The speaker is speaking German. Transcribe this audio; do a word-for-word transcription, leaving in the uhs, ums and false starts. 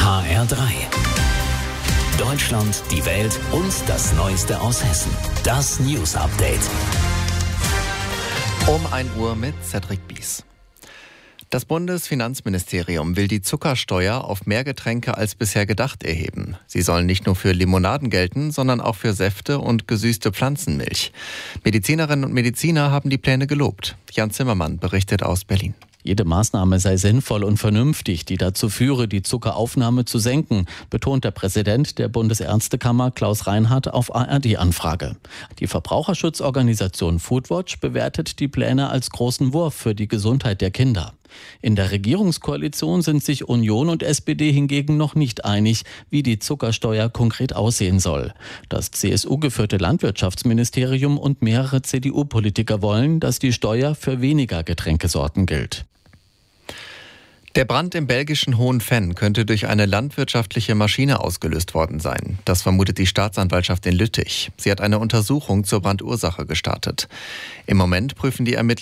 H R drei. Deutschland, die Welt und das Neueste aus Hessen. Das News Update. Um ein Uhr mit Cedric Bies. Das Bundesfinanzministerium will die Zuckersteuer auf mehr Getränke als bisher gedacht erheben. Sie sollen nicht nur für Limonaden gelten, sondern auch für Säfte und gesüßte Pflanzenmilch. Medizinerinnen und Mediziner haben die Pläne gelobt. Jan Zimmermann berichtet aus Berlin. Jede Maßnahme sei sinnvoll und vernünftig, die dazu führe, die Zuckeraufnahme zu senken, betont der Präsident der Bundesärztekammer Klaus Reinhardt auf A R D-Anfrage. Die Verbraucherschutzorganisation Foodwatch bewertet die Pläne als großen Wurf für die Gesundheit der Kinder. In der Regierungskoalition sind sich Union und S P D hingegen noch nicht einig, wie die Zuckersteuer konkret aussehen soll. Das C S U-geführte Landwirtschaftsministerium und mehrere C D U-Politiker wollen, dass die Steuer für weniger Getränkesorten gilt. Der Brand im belgischen Hohenfenn könnte durch eine landwirtschaftliche Maschine ausgelöst worden sein. Das vermutet die Staatsanwaltschaft in Lüttich. Sie hat eine Untersuchung zur Brandursache gestartet. Im Moment prüfen die Ermittler